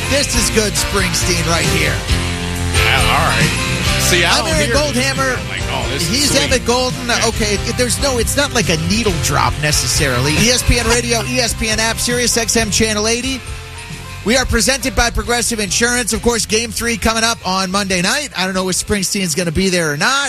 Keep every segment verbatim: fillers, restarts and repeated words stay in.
This is good Springsteen right here. Uh, all right. See, I I'm don't Eric hear Goldhammer. Like, oh, this He's is sweet. Emmett Golden. Okay, there's no, it's not like a needle drop necessarily. E S P N Radio, E S P N app, Sirius X M Channel eighty. We are presented by Progressive Insurance. Of course, Game three coming up on Monday night. I don't know if Springsteen's going to be there or not.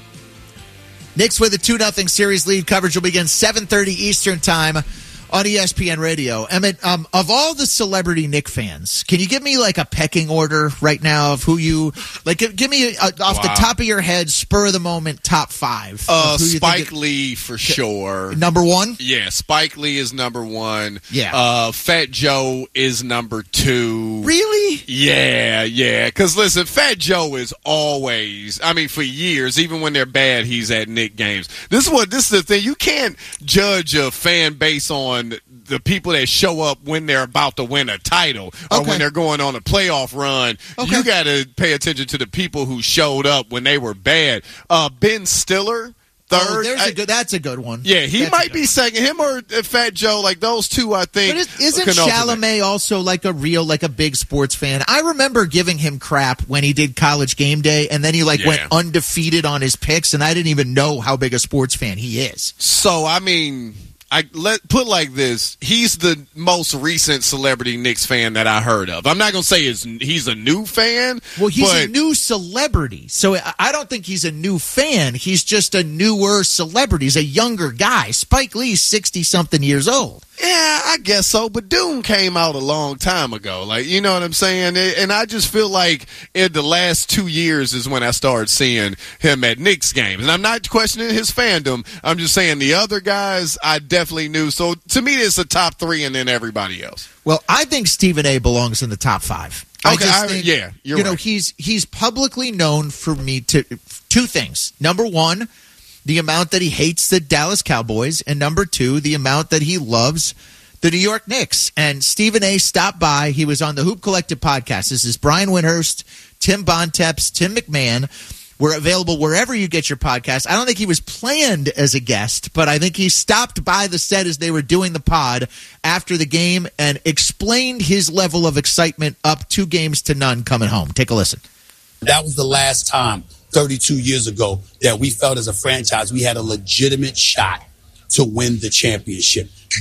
Knicks with a two nothing series lead. Coverage will begin seven thirty Eastern Time on E S P N Radio. Emmett, um, of all the celebrity Knick fans, can you give me like a pecking order right now of who you, like, give, give me a, off wow. the top of your head, spur of the moment, top five? Uh, Spike Lee for sure. Number one? Yeah, Spike Lee is number one. Yeah. Uh, Fat Joe is number two. Really? Yeah, yeah. Because, listen, Fat Joe is always, I mean, for years, even when they're bad, he's at Knick games. This is what, this is the thing. You can't judge a fan base on the people that show up when they're about to win a title or okay. when they're going on a playoff run. Okay. You got to pay attention to the people who showed up when they were bad. Uh, Ben Stiller, third. Oh, there's I, a good, that's a good one. Yeah, he that's might be second. Him or Fat Joe, like those two, I think. But isn't Chalamet also like a real, like a big sports fan? I remember giving him crap when he did College Game Day, and then he like yeah. went undefeated on his picks, and I didn't even know how big a sports fan he is. So, I mean, I let put like this, he's the most recent celebrity Knicks fan that I heard of. I'm not going to say he's, he's a new fan. Well, he's but, a new celebrity. So I don't think he's a new fan. He's just a newer celebrity. He's a younger guy. Spike Lee's sixty-something years old. Yeah, I guess so. But Doom came out a long time ago. Like, you know what I'm saying? And I just feel like in the last two years is when I started seeing him at Knicks games. And I'm not questioning his fandom. I'm just saying the other guys I definitely knew. So to me, it's a top three and then everybody else. Well, I think Stephen A. belongs in the top five. I okay, just I, think, yeah, you're you know, right. he's he's publicly known for me to two things. Number one, the amount that he hates the Dallas Cowboys, and number two, the amount that he loves the New York Knicks. And Stephen A. stopped by. He was on the Hoop Collective podcast. This is Brian Windhurst, Tim Bontemps, Tim McMahon. We're available wherever you get your podcast. I don't think he was planned as a guest, but I think he stopped by the set as they were doing the pod after the game and explained his level of excitement up two games to none coming home. Take a listen. That was the last time thirty-two years ago that we felt as a franchise we had a legitimate shot to win the championship.